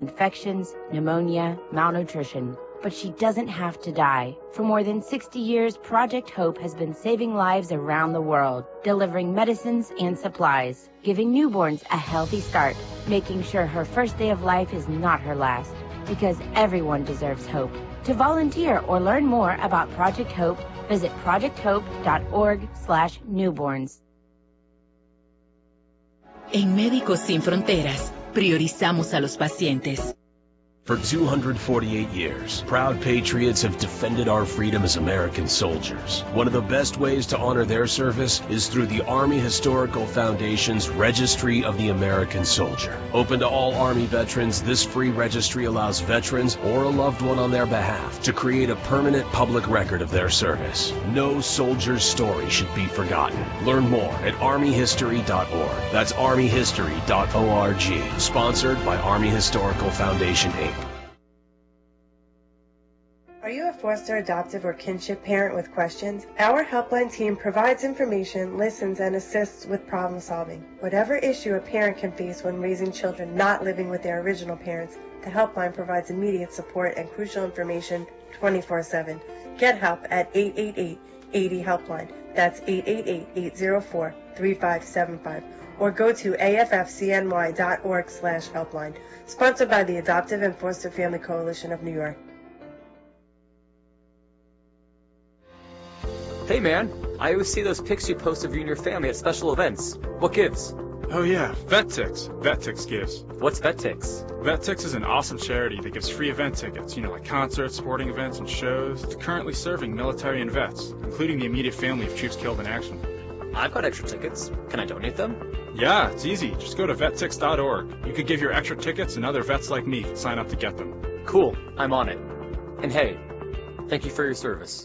infections, pneumonia, malnutrition. But she doesn't have to die. For more than 60 years, Project Hope has been saving lives around the world, delivering medicines and supplies, giving newborns a healthy start, making sure her first day of life is not her last, because everyone deserves hope. To volunteer or learn more about Project Hope, visit projecthope.org/newborns. En Médicos Sin Fronteras, priorizamos a los pacientes. For 248 years, proud patriots have defended our freedom as American soldiers. One of the best ways to honor their service is through the Army Historical Foundation's Registry of the American Soldier. Open to all Army veterans, this free registry allows veterans or a loved one on their behalf to create a permanent public record of their service. No soldier's story should be forgotten. Learn more at armyhistory.org. That's armyhistory.org. Sponsored by Army Historical Foundation, Inc. Are you a foster, adoptive, or kinship parent with questions? Our helpline team provides information, listens, and assists with problem solving. Whatever issue a parent can face when raising children not living with their original parents, the helpline provides immediate support and crucial information 24/7. Get help at 888-80-HELPLINE. That's 888-804-3575. Or go to affcny.org/helpline. Sponsored by the Adoptive and Foster Family Coalition of New York. Hey man, I always see those pics you post of you and your family at special events. What gives? Oh yeah, VetTix. VetTix gives. What's VetTix? VetTix is an awesome charity that gives free event tickets, like concerts, sporting events, and shows. It's currently serving military and vets, including the immediate family of troops killed in action. I've got extra tickets. Can I donate them? Yeah, it's easy. Just go to vettix.org. You could give your extra tickets and other vets like me sign up to get them. Cool, I'm on it. And hey, thank you for your service.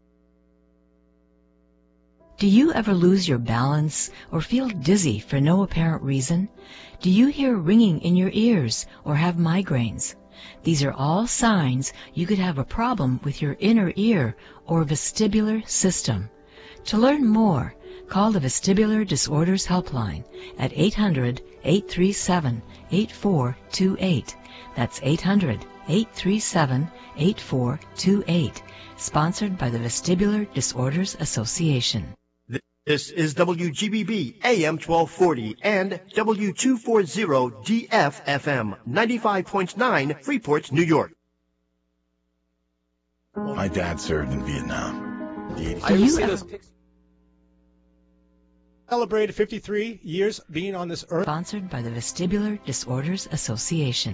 Do you ever lose your balance or feel dizzy for no apparent reason? Do you hear ringing in your ears or have migraines? These are all signs you could have a problem with your inner ear or vestibular system. To learn more, call the Vestibular Disorders Helpline at 800-837-8428. That's 800-837-8428. Sponsored by the Vestibular Disorders Association. This is WGBB AM 1240 and W240 DF-FM 95.9 Freeport, New York. My dad served in Vietnam. I always see those pics. Celebrated 53 years being on this earth. Sponsored by the Vestibular Disorders Association.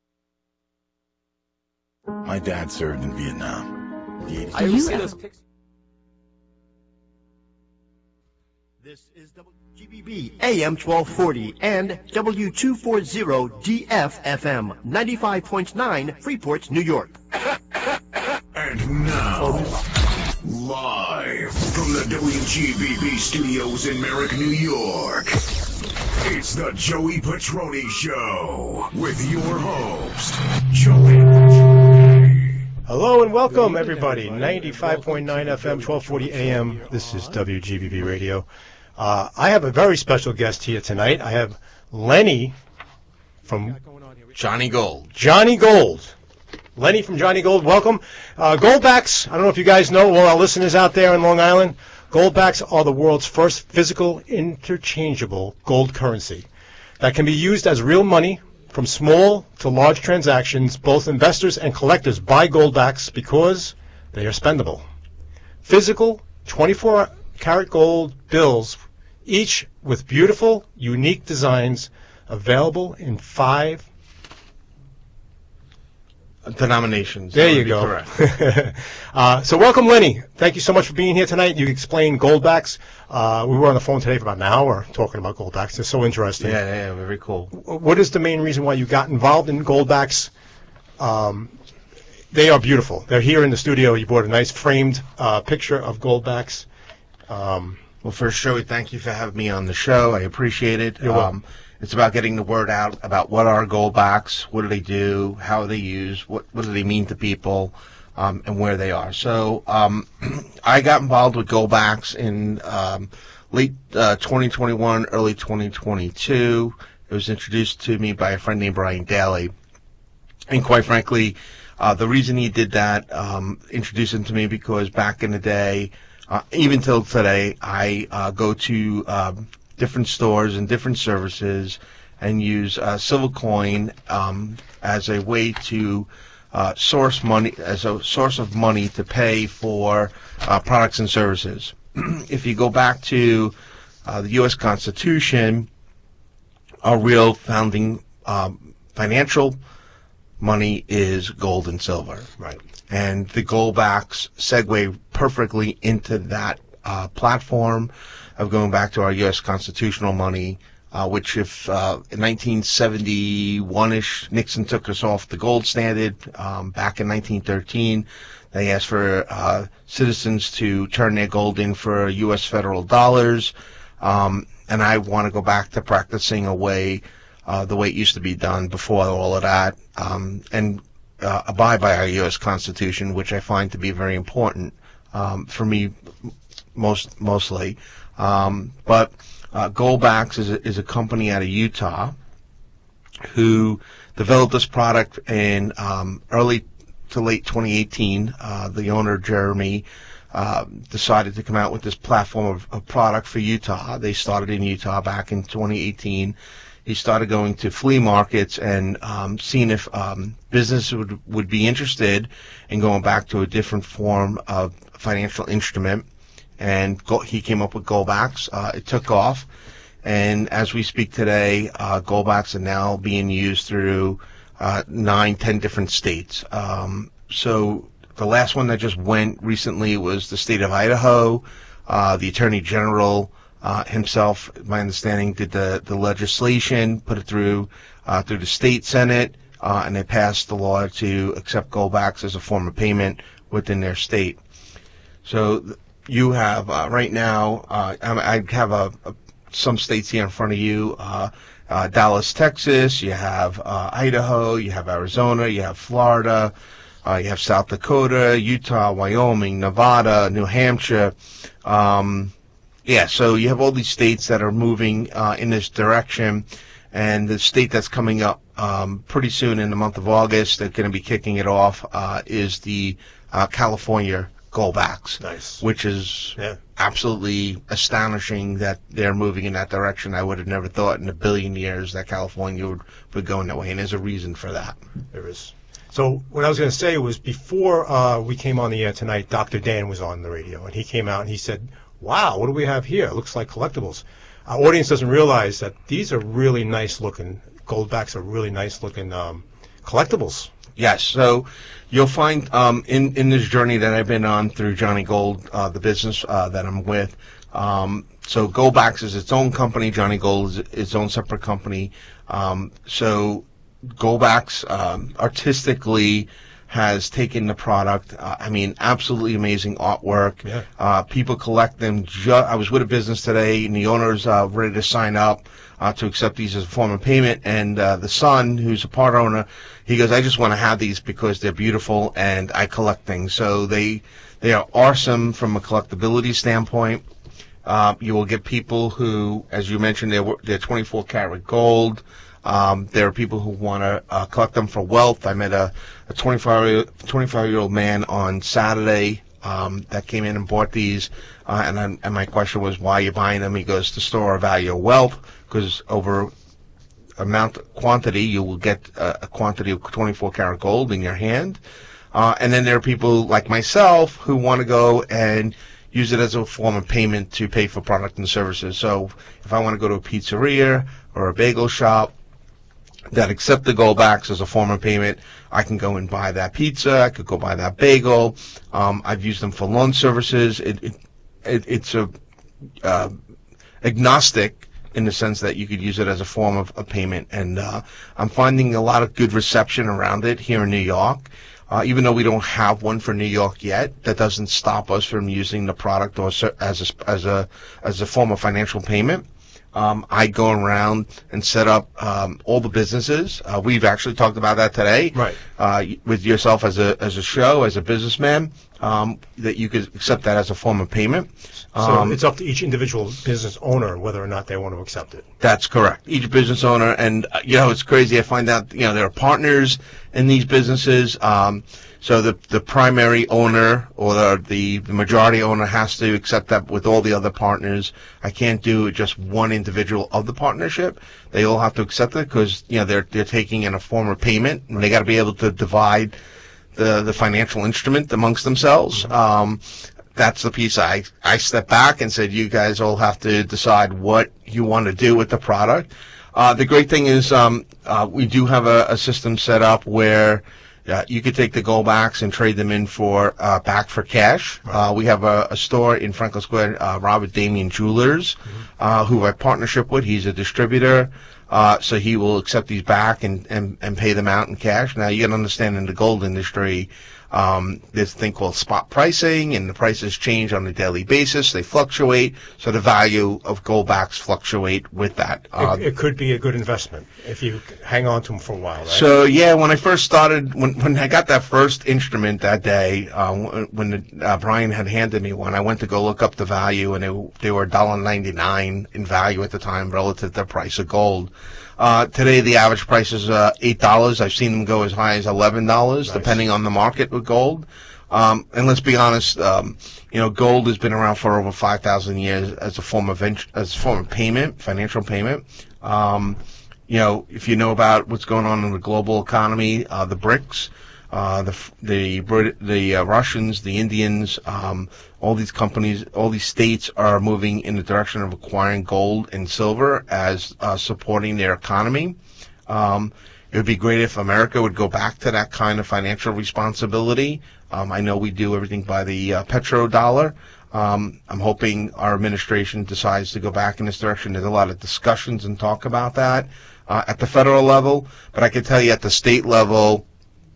My dad served in Vietnam. I always see those pics. This is WGBB AM 1240 and W240 DF-FM 95.9 Freeport, New York. And now, live from the WGBB studios in Merrick, New York, it's the Joey Petroni Show with your host, Joey Petroni. Hello and welcome, everybody. 95.9 FM, 1240 AM. This is WGBB Radio. I have a very special guest here tonight. I have Lenny from Johnny Gold. Johnny Gold. Lenny from Johnny Gold, welcome. Goldbacks, I don't know if you guys know, all our listeners out there in Long Island, Goldbacks are the world's first physical interchangeable gold currency that can be used as real money from small to large transactions. Both investors and collectors buy Goldbacks because they are spendable. Physical 24-karat gold bills, each with beautiful, unique designs, available in 5 denominations. There you go. Correct. So welcome, Lenny. Thank you so much for being here tonight. You explained Goldbacks. We were on the phone today for about an hour talking about Goldbacks. They're so interesting. Yeah, very cool. What is the main reason why you got involved in Goldbacks? They are beautiful. They're here in the studio. You brought a nice framed picture of Goldbacks. Well, first, Joey, thank you for having me on the show. I appreciate it. You're welcome. It's about getting the word out about what are Goldbacks, what do they do, how are they used, what do they mean to people, and where they are. So I got involved with Goldbacks in late 2021, early 2022. It was introduced to me by a friend named Brian Daly. And quite frankly, the reason he did that, introduced him to me because back in the day, even till today, I go to different stores and different services and use Silvercoin as a way to source money, as a source of money to pay for products and services. If you go back to the U.S. Constitution, our real founding financial money is gold and silver. Right. And the goldbacks segue perfectly into that platform of going back to our U.S. constitutional money, which if in 1971-ish, Nixon took us off the gold standard. Back in 1913, they asked for citizens to turn their gold in for U.S. federal dollars. And I want to go back to practicing the way it used to be done before all of that, and abide by our U.S. Constitution, which I find to be very important for me mostly. But Goldbacks is a company out of Utah who developed this product in early to late 2018. The owner, Jeremy, decided to come out with this platform of product for Utah. They started in Utah back in 2018. He started going to flea markets and seeing if business would be interested in going back to a different form of financial instrument. And he came up with Goldbacks. It took off. And as we speak today, Goldbacks are now being used through 9-10 different states. So the last one that just went recently was the state of Idaho. The Attorney General himself, my understanding, did the legislation, put it through the state Senate, and they passed the law to accept Goldbacks as a form of payment within their state. So you have right now, I have some states here in front of you, Dallas, Texas, you have Idaho, you have Arizona, you have Florida, you have South Dakota, Utah, Wyoming, Nevada, New Hampshire. Yeah, so you have all these states that are moving in this direction, and the state that's coming up pretty soon in the month of August, that's going to be kicking it off, is the California Goldbacks. Nice. Which is absolutely astonishing that they're moving in that direction. I would have never thought in a billion years that California would go in that way, and there's a reason for that. There is. So what I was going to say was before we came on the air tonight, Dr. Dan was on the radio, and he came out and he said, wow, what do we have here? It looks like collectibles. Our audience doesn't realize that these are really nice-looking, Goldbacks are really nice-looking collectibles. Yes, so you'll find in this journey that I've been on through Johnny Gold, the business that I'm with, so Goldbacks is its own company, Johnny Gold is its own separate company. So Goldbacks artistically has taken the product. I mean, absolutely amazing artwork. Yeah. People collect them. I was with a business today, and the owner's ready to sign up to accept these as a form of payment. And the son, who's a part owner, he goes, I just want to have these because they're beautiful, and I collect things. So they are awesome from a collectability standpoint. You will get people who, as you mentioned, they're 24 karat gold. There are people who want to collect them for wealth. I met a 25-year-old man on Saturday that came in and bought these, and my question was, why are you buying them? He goes, to store a value of wealth, because over quantity, you will get a quantity of 24 karat gold in your hand. And then there are people like myself who want to go and use it as a form of payment to pay for product and services. So if I want to go to a pizzeria or a bagel shop that accept the Goldbacks as a form of payment, I can go and buy that pizza. I could go buy that bagel. I've used them for loan services. It's agnostic in the sense that you could use it as a form of a payment. And I'm finding a lot of good reception around it here in New York. Even though we don't have one for New York yet, that doesn't stop us from using the product or as a form of financial payment. I go around and set up all the businesses. We've actually talked about that today, right? With yourself as a show, as a businessman. that you could accept that as a form of payment. So it's up to each individual business owner whether or not they want to accept it. That's correct. Each business owner, and it's crazy. I find out there are partners in these businesses. So the primary owner or the majority owner has to accept that with all the other partners. I can't do just one individual of the partnership. They all have to accept it because they're taking in a form of payment, and they got to be able to divide the financial instrument amongst themselves. That's the piece I stepped back and said, you guys all have to decide what you want to do with the product. The great thing is we do have a system set up where you could take the Goldbacks and trade them in for back for cash. We have a store in Franklin Square, Robert Damien Jewelers, who I partnership with. He's a distributor. So he will accept these back and pay them out in cash. Now, you got to understand in the gold industry, there's a thing called spot pricing, and the prices change on a daily basis. They fluctuate, so the value of Goldbacks fluctuate with that. It could be a good investment if you hang on to them for a while, right? So, when I first started, when I got that first instrument that day, when Brian had handed me one, I went to go look up the value, and they were $1.99 in value at the time relative to the price of gold. Today, the average price is $8. I've seen them go as high as $11, depending on the market with gold. And let's be honest, gold has been around for over 5,000 years as a form of payment, financial payment. If you know about what's going on in the global economy, the BRICS, the Russians, the Indians, all these companies, all these states are moving in the direction of acquiring gold and silver as supporting their economy. It would be great if America would go back to that kind of financial responsibility. I know we do everything by the petrodollar. I'm hoping our administration decides to go back in this direction. There's a lot of discussions and talk about that at the federal level, but I can tell you at the state level,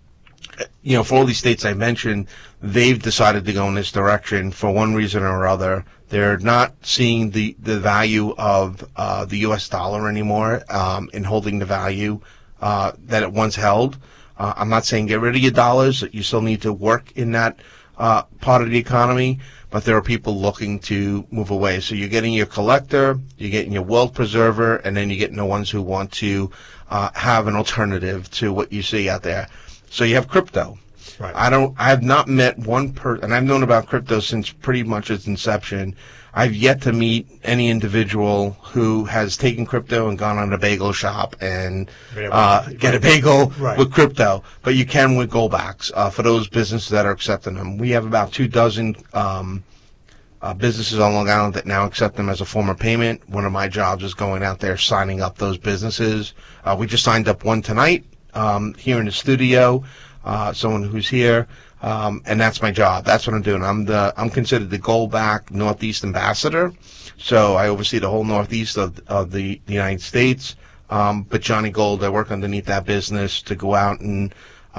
for all these states I mentioned, they've decided to go in this direction for one reason or other. They're not seeing the value of the U.S. dollar anymore in holding the value that it once held. I'm not saying get rid of your dollars. You still need to work in that part of the economy, but there are people looking to move away. So you're getting your collector, you're getting your wealth preserver, and then you're getting the ones who want to have an alternative to what you see out there. So you have crypto. Right. I have not met one person, and I've known about crypto since pretty much its inception. I've yet to meet any individual who has taken crypto and gone on a bagel shop and get a bagel with crypto. But you can with Goldbacks for those businesses that are accepting them. We have about 24 businesses on Long Island that now accept them as a form of payment. One of my jobs is going out there signing up those businesses. We just signed up one tonight here in the studio. Someone who's here, and that's my job. That's what I'm doing. I'm considered the Goldback Northeast Ambassador, so I oversee the whole Northeast of the United States. But Johnny Gold, I work underneath that business to go out and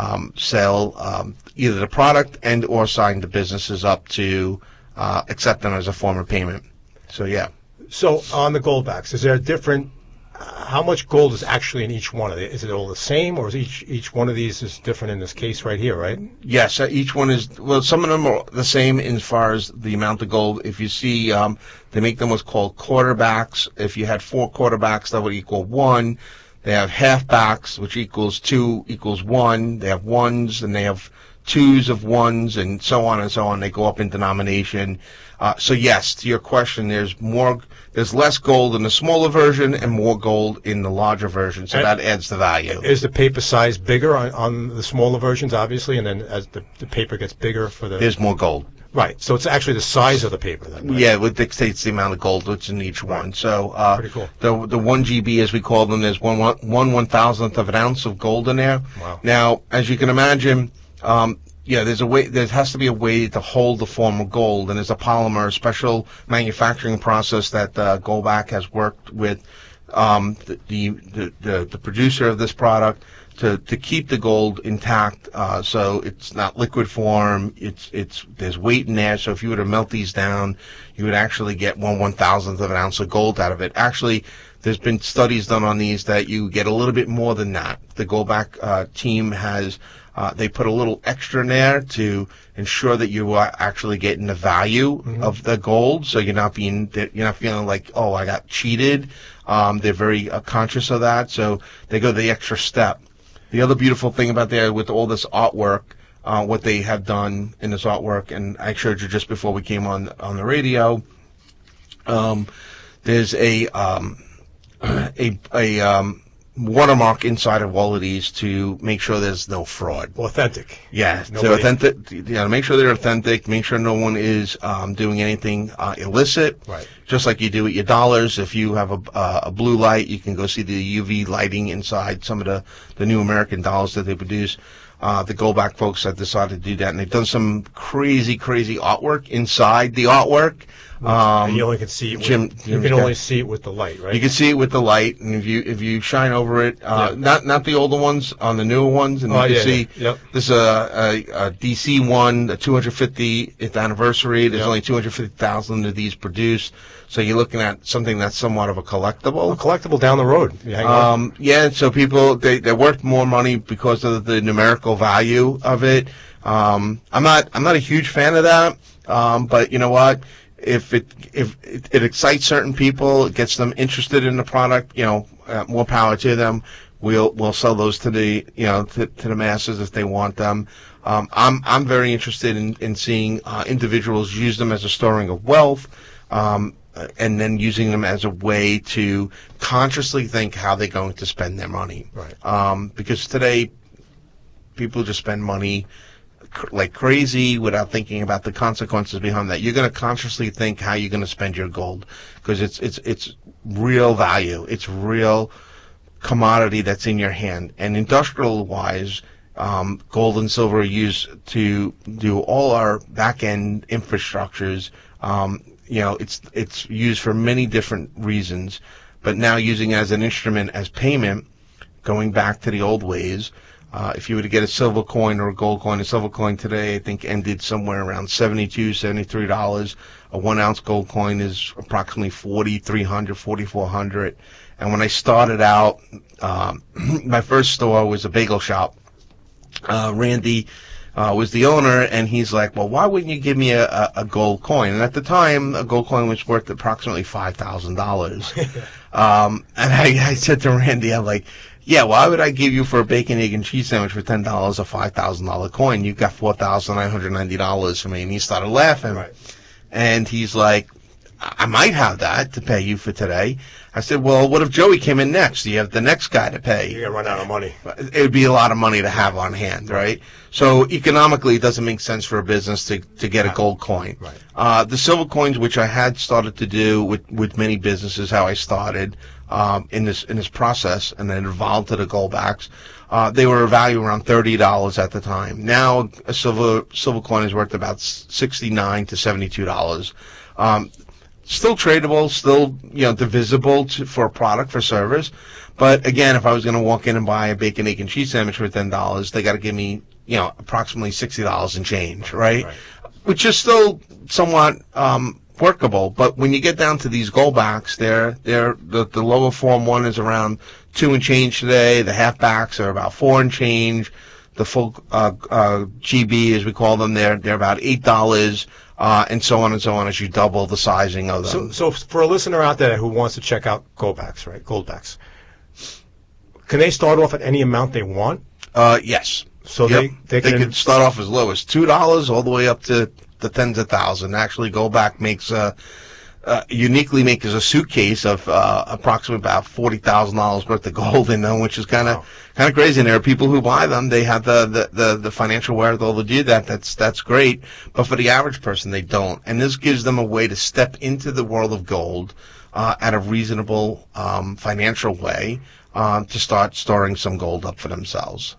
sell either the product and or sign the businesses up to accept them as a form of payment. So yeah. So on the Goldbacks, is there a different? How much gold is actually in each one of them? Is it all the same, or is each one of these is different in this case right here, right? Yes, each one is, well, some of them are the same as far as the amount of gold. If you see, they make them what's called quarterbacks. If you had 4 quarterbacks, that would equal 1. They have halfbacks, which equals 2 equals 1. They have ones, and they have 2s of 1s, and so on and so on. They go up in denomination. So yes, to your question, there's less gold in the smaller version and more gold in the larger version, so that adds the value. Is the paper size bigger on the smaller versions, obviously, and then as the paper gets bigger for the... There's more gold. Right, so it's actually the size of the paper then, right? Yeah, it dictates the amount of gold that's in each one. So pretty cool. The 1 GB, as we call them, there's 1/1000th of an ounce of gold in there. Wow. Now, as you can imagine... there's a way. There has to be a way to hold the form of gold, and there's a polymer, a special manufacturing process that Goldback has worked with the producer of this product to keep the gold intact, so it's not liquid form. There's weight in there, so if you were to melt these down, you would actually get 1/1000th of an ounce of gold out of it. Actually, there's been studies done on these that you get a little bit more than that. The Goldback team has they put a little extra in there to ensure that you are actually getting the value of the gold, so you're not feeling like, oh, I got cheated. They're very conscious of that, so they go the extra step. The other beautiful thing about there with all this artwork, what they have done in this artwork, and I showed you just before we came on the radio. There's a watermark inside of all of these to make sure there's no fraud. Authentic. Yeah, so authentic. Make sure they're authentic. Make sure no one is doing anything illicit. Right. Just like you do with your dollars. If you have a blue light, you can go see the UV lighting inside some of the new American dollars that they produce. The Goldback folks have decided to do that, and they've done some crazy artwork inside the artwork. And you only can see it. You can only see it with the light, right? You can see it with the light, and if you shine over it, not the older ones, on the newer ones, and you can see this is a DC one, the 250th anniversary. There's only 250,000 of these produced, so you're looking at something that's somewhat of a collectible. A collectible down the road. So people they're worth more money because of the numerical value of it. I'm not a huge fan of that, but you know what? If it excites certain people, it gets them interested in the product, more power to them. We'll sell those to the to the masses if they want them. I'm very interested in seeing individuals use them as a storing of wealth, and then using them as a way to consciously think how they're going to spend their money. Right. Because today people just spend money like crazy without thinking about the consequences behind that. You're going to consciously think how you're going to spend your gold, because it's real value. It's real commodity that's in your hand. And industrial wise, gold and silver are used to do all our back end infrastructures. It's used for many different reasons, but now using it as an instrument as payment, going back to the old ways. If you were to get a silver coin or a gold coin, a silver coin today, I think, ended somewhere around $72, $73. A 1 ounce gold coin is approximately $4,300, $4,400. And when I started out, my first store was a bagel shop. Randy was the owner, and he's like, well, why wouldn't you give me a gold coin? And at the time, a gold coin was worth approximately $5,000. And I said to Randy, I'm like, yeah, why would I give you for a bacon, egg, and cheese sandwich for $10 a $5,000 coin? You got $4,990 for me. And he started laughing. Right. And he's like, I might have that to pay you for today. I said, well, what if Joey came in next? You have the next guy to pay. You're going to run out of money. It would be a lot of money to have on hand, right? So economically, it doesn't make sense for a business to get a gold coin. Right. The silver coins, which I had started to do with many businesses, how I started in this process, and then evolved to the Goldbacks. They were a value around $30 at the time. Now a silver coin is worth about $69 to $72. Still tradable, still divisible for a product, for service. But again, if I was going to walk in and buy a bacon, egg, and cheese sandwich for $10, they got to give me approximately $60 and change, right? Which is still somewhat workable. But when you get down to these Goldbacks, the lower form one is around 2 and change today. The halfbacks are about 4 and change. The full GB, as we call them, they're about $8. And so on as you double the sizing of them. So for a listener out there who wants to check out Goldbacks, right? Goldbacks. Can they start off at any amount they want? Yes. So yep. they can start off as low as $2 all the way up to the tens of thousands. Actually, Goldback uniquely makes a suitcase of approximately about $40,000 worth of gold in them, which is kind of crazy. And there are people who buy them. They have the financial wherewithal to do that. That's great. But for the average person, they don't. And this gives them a way to step into the world of gold at a reasonable financial way to start storing some gold up for themselves.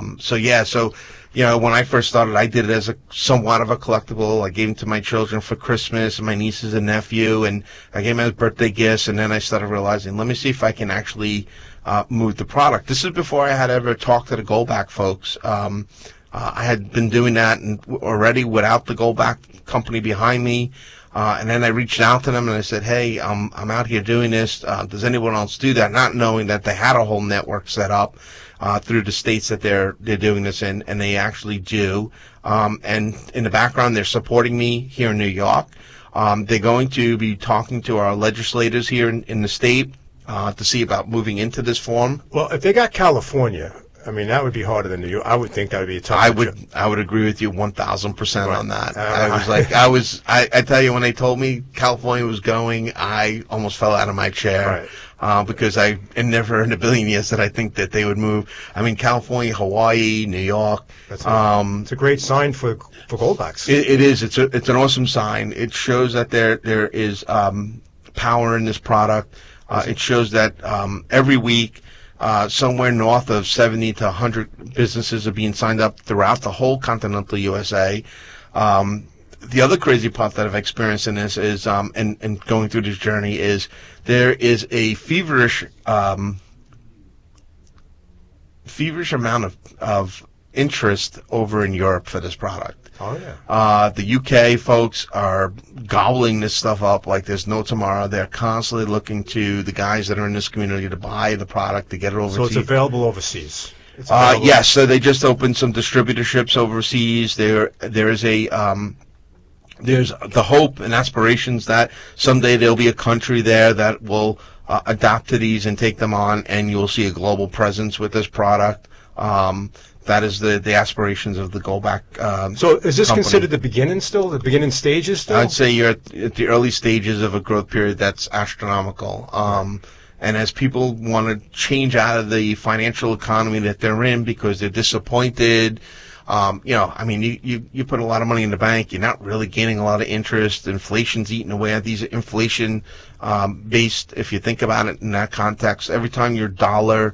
When I first started, I did it as somewhat of a collectible. I gave them to my children for Christmas and my nieces and nephew, and I gave them as birthday gifts. And then I started realizing, let me see if I can actually move the product. This is before I had ever talked to the Goldback folks. I had been doing that already without the Goldback company behind me. And then I reached out to them and I said, hey, I'm out here doing this. Does anyone else do that? Not knowing that they had a whole network set up through the states that they're doing this in, and they actually do. And in the background, they're supporting me here in New York. They're going to be talking to our legislators here in the state to see about moving into this form. Well, if they got California, I mean, that would be harder than New York. I would think that would be a tough. I would agree with you 1,000% on that. I tell you, when they told me California was going, I almost fell out of my chair. Right. Because I never in a billion years that I think that they would move. I mean, California, Hawaii, New York. It's a great sign for Goldbacks. It is. It's an awesome sign. It shows that there is power in this product. It shows that every week somewhere north of 70 to 100 businesses are being signed up throughout the whole continental USA. The other crazy part that I've experienced in this is, and going through this journey is, there is a feverish amount of interest over in Europe for this product. Oh yeah. The UK folks are gobbling this stuff up like there's no tomorrow. They're constantly looking to the guys that are in this community to buy the product, to get it over. So it's available overseas. Yes. So they just opened some distributorships overseas. There is there's the hope and aspirations that someday there'll be a country there that will adapt to these and take them on, and you'll see a global presence with this product. That is the aspirations of the Goldback. So is this company. considered the beginning stages still? I'd say you're at the early stages of a growth period that's astronomical. And as people want to change out of the financial economy that they're in because they're disappointed, I mean, you put a lot of money in the bank, you're not really gaining a lot of interest. Inflation's eating away at these inflation based, if you think about it in that context. Every time your dollar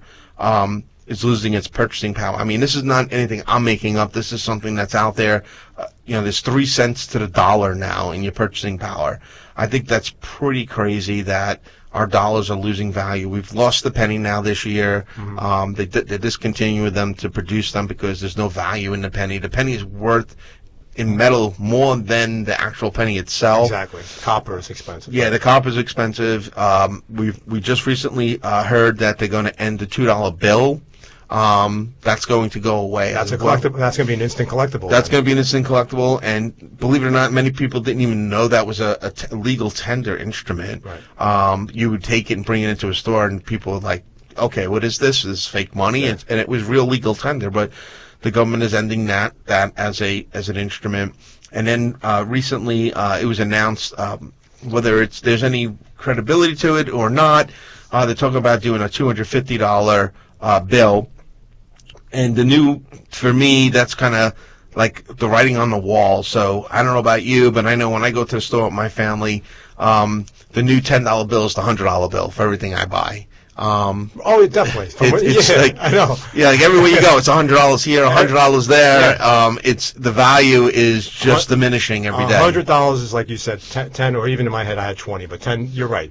is losing its purchasing power. I mean, this is not anything I'm making up. This is something that's out there. There's 3 cents to the dollar now in your purchasing power. I think that's pretty crazy that our dollars are losing value. We've lost the penny now this year. Mm-hmm. They discontinue them to produce them because there's no value in the penny. The penny is worth in metal more than the actual penny itself. Exactly. Copper is expensive. Yeah, the copper is expensive. We just recently heard that they're going to end the $2 bill. That's going to go away. That's a collectible. That's going to be an instant collectible. That's going to be an instant collectible, and believe it or not, many people didn't even know that was a legal tender instrument. Right. You would take it and bring it into a store, and people would like, okay, what is this? Is this fake money? Yeah. And it was real legal tender, but the government is ending that as an instrument. And then recently, it was announced whether there's any credibility to it or not. They're talking about doing a $250 bill. And for me, that's kind of like the writing on the wall. So I don't know about you, but I know when I go to the store with my family, the new $10 bill is the $100 bill for everything I buy. Definitely. It's like, I know. Yeah, like everywhere you go, it's $100 here, $100 there. Yeah. It's the value is just diminishing every day. $100 is like you said, 10, or even in my head I had 20, but 10. You're right.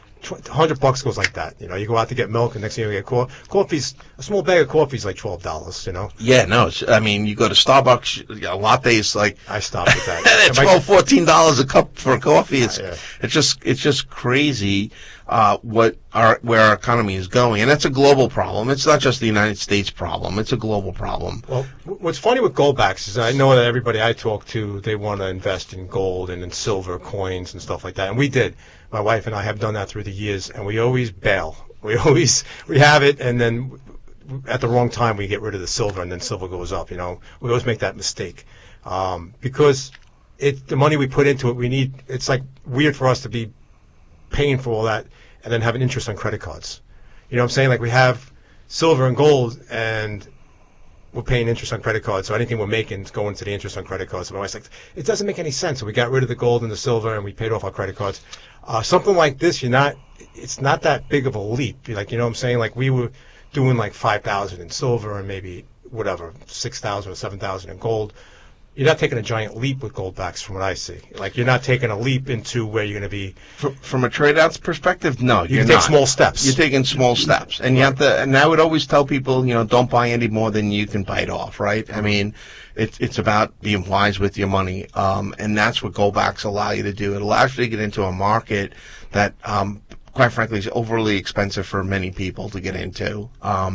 $100 goes like that. You go out to get milk, and next thing you get coffee's. A small bag of coffee is like $12. Yeah, no. I mean, you go to Starbucks, a latte is like. I stopped at that. $12-14 a cup for coffee. It's just crazy where our economy is going, and that's a global problem. It's not just the United States problem. It's a global problem. Well, what's funny with Goldbacks is I know that everybody I talk to, they want to invest in gold and in silver coins and stuff like that, and we did. My wife and I have done that through the years, and we always bail. We have it, and then at the wrong time we get rid of the silver, and then silver goes up. We always make that mistake because the money we put into it, it's like weird for us to be paying for all that and then having interest on credit cards. You know what I'm saying? Like we have silver and gold, and we're paying interest on credit cards, so anything we're making is going to the interest on credit cards. So my wife's like, it doesn't make any sense. So we got rid of the gold and the silver, and we paid off our credit cards. Something like this, it's not that big of a leap. You know what I'm saying? Like we were doing like $5,000 in silver and maybe whatever, $6,000 or $7,000 in gold. you're not taking a giant leap with Goldbacks from what I see. Like, you're not taking a leap into where you're going to be. From a trade-outs perspective, no, you take small steps. You're taking small steps. And you have to, and I would always tell people, don't buy any more than you can bite off, right? I mean, it's about being wise with your money. And that's what Goldbacks allow you to do. It allows you to get into a market that, quite frankly, is overly expensive for many people to get into.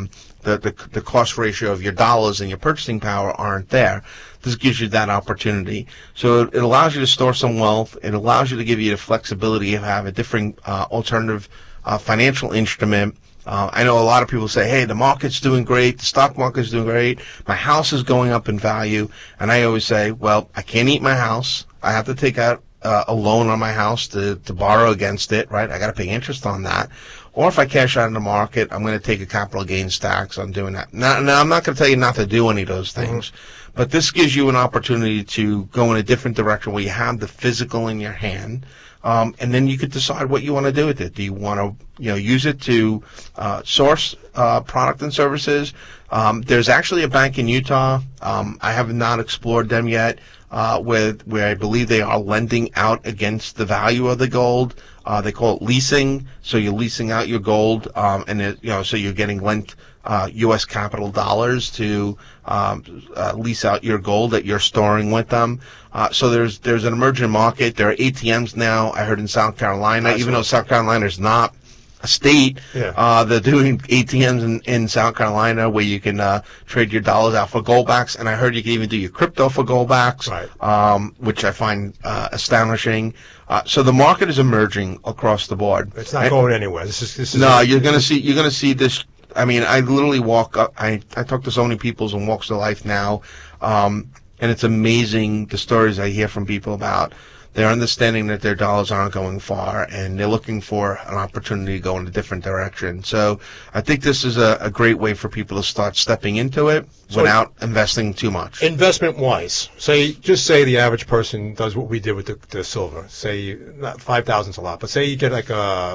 The cost ratio of your dollars and your purchasing power aren't there. This gives you that opportunity. So it allows you to store some wealth. It allows you to give you the flexibility of having a different alternative financial instrument. I know a lot of people say, hey, the market's doing great, the stock market's doing great, my house is going up in value. And I always say, well, I can't eat my house. I have to take out a loan on my house to borrow against it, right? I got to pay interest on that. Or if I cash out in the market, I'm going to take a capital gains tax on doing that. Now I'm not going to tell you not to do any of those things, but this gives you an opportunity to go in a different direction where you have the physical in your hand, and then you could decide what you want to do with it. Do you want to, use it to source product and services? There's actually a bank in Utah. I have not explored them yet. Where I believe they are lending out against the value of the gold. They call it leasing. So you're leasing out your gold, so you're getting lent U.S. capital dollars to lease out your gold that you're storing with them. So there's an emerging market. There are ATMs now. I heard in South Carolina, even though South Carolina is not a state, they're doing ATMs in South Carolina where you can trade your dollars out for Goldbacks, and I heard you can even do your crypto for Goldbacks, which I find astonishing. So the market is emerging across the board. It's not going anywhere. This is no. You're gonna see this. I mean, I literally walk up. I talk to so many people in walks of life now, and it's amazing the stories I hear from people about. They're understanding that their dollars aren't going far, and they're looking for an opportunity to go in a different direction. So I think this is a great way for people to start stepping into it without investing too much. Investment-wise, say the average person does what we did with the silver. Say, not $5,000 is a lot, but say you get like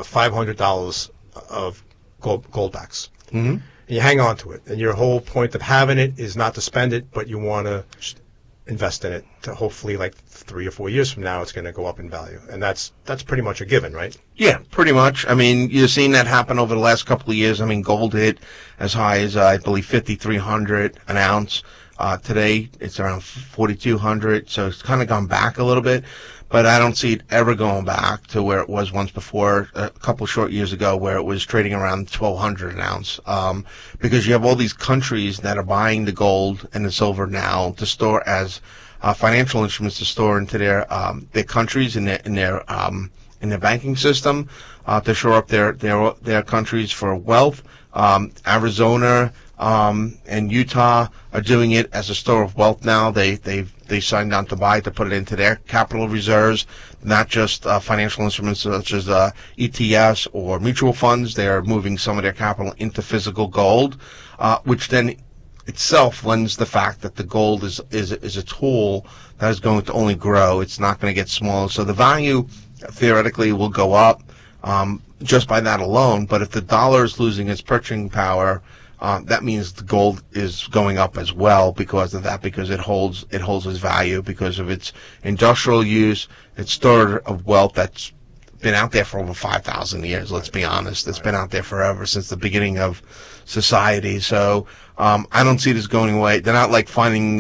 $500 of Goldbacks. Mm-hmm. And you hang on to it, and your whole point of having it is not to spend it, but you want to invest in it to hopefully, like 3 or 4 years from now, it's going to go up in value, and that's pretty much a given, right? Yeah, pretty much. I mean, you've seen that happen over the last couple of years. I mean, gold hit as high as I believe $5,300 an ounce. Today it's around $4,200, so it's kind of gone back a little bit. But I don't see it ever going back to where it was once before, a couple short years ago, where it was trading around $1,200 an ounce. Because you have all these countries that are buying the gold and the silver now to store as financial instruments to store into their countries in their banking system to shore up their countries for wealth. Arizona and Utah are doing it as a store of wealth now. They signed on to buy to put it into their capital reserves, not just financial instruments such as ETFs or mutual funds. They are moving some of their capital into physical gold, which then itself lends the fact that the gold is a tool that is going to only grow. It's not going to get smaller. So the value theoretically will go up just by that alone. But if the dollar is losing its purchasing power, that means the gold is going up as well because of that, because it holds its value because of its industrial use, its store of wealth that's been out there for over 5,000 years. Let's be honest. It's been out there forever, since the beginning of society. So I don't see this going away. They're not like finding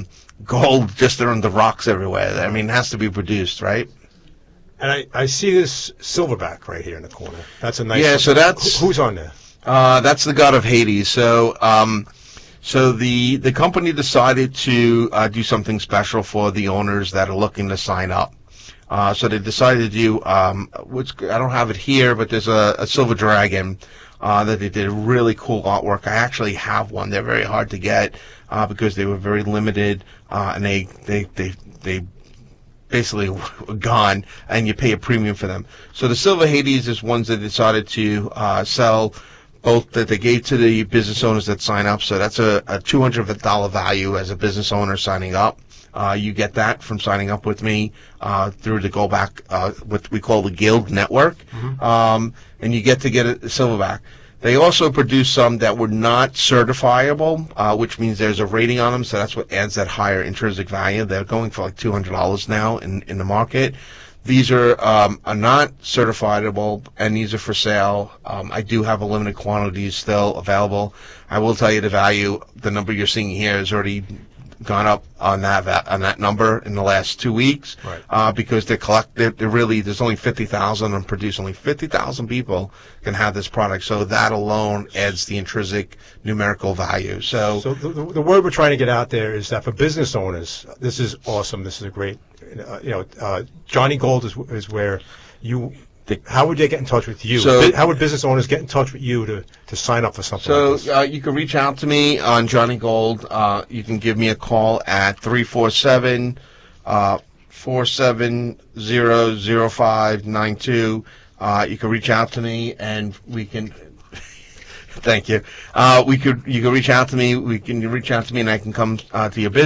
gold just around the rocks everywhere. I mean, it has to be produced, right? And I see this silverback right here in the corner. That's a nice. Yeah. So that's who's on there. That's the god of Hades. So the company decided to do something special for the owners that are looking to sign up. So they decided to do, which I don't have it here, but there's a silver dragon that they did really cool artwork. I actually have one. They're very hard to get because they were very limited, and they basically were gone, and you pay a premium for them. So the silver Hades is ones that decided to sell. Both that they gave to the business owners that sign up. So that's a $200 value as a business owner signing up. You get that from signing up with me through the Goldback, what we call the Guild Network, and you get to get a silverback. They also produce some that were not certifiable, which means there's a rating on them, so that's what adds that higher intrinsic value. They're going for like $200 now in the market. These are not certifiable, and these are for sale. I do have a limited quantity still available. I will tell you the number you're seeing here has already gone up on that number in the last 2 weeks, right. Because they're really, there's only 50,000 and produce only 50,000 people can have this product. So that alone adds the intrinsic numerical value. So the word we're trying to get out there is that for business owners, this is awesome. This is a great, Johnny Gold is where you. How would they get in touch with you? So, how would business owners get in touch with you to sign up for something like this? You can reach out to me on Johnny Gold. You can give me a call at 347-470-0592. You can reach out to me and we can... Thank you. You can reach out to me. We can reach out to me and I can come to your business.